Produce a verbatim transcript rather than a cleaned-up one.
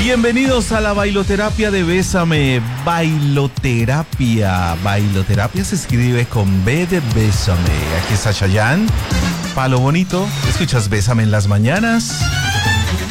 Bienvenidos a la bailoterapia de Bésame. Bailoterapia. Bailoterapia se escribe con B de Bésame. Aquí está Chayanne. Palo bonito. ¿Escuchas Bésame en las mañanas?